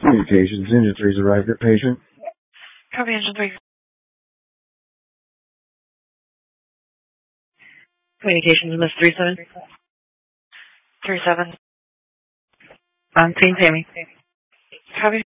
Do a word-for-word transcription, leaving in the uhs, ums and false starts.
Communications, Engine three's arrived at patient. Copy, Engine three. Communications, Miss three seven. three seven. Um, Team Tammy. Copy.